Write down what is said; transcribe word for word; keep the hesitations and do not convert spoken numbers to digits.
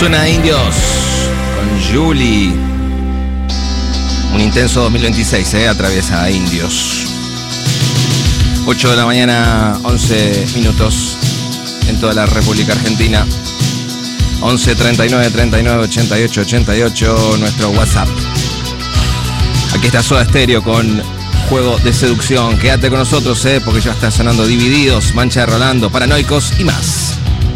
Suena Indios con Julie. Un intenso dos mil veintiséis, eh, atraviesa Indios. ocho de la mañana, once minutos en toda la República Argentina. once treinta y nueve treinta y nueve ochenta y ocho ochenta y ocho, nuestro WhatsApp. Aquí está Soda Stereo con Juego de Seducción. Quédate con nosotros, eh, porque ya está sonando Divididos, Mancha de Rolando, Paranoicos y más.